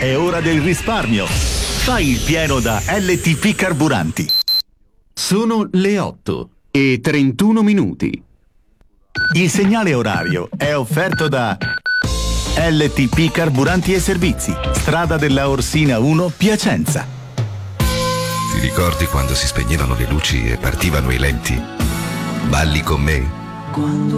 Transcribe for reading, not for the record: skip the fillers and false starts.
È ora del risparmio. Fai il pieno da LTP Carburanti. Sono le 8:31. Il segnale orario è offerto da LTP Carburanti e Servizi, strada della Orsina 1, Piacenza. Ti ricordi quando si spegnevano le luci e partivano i lenti? Balli con me?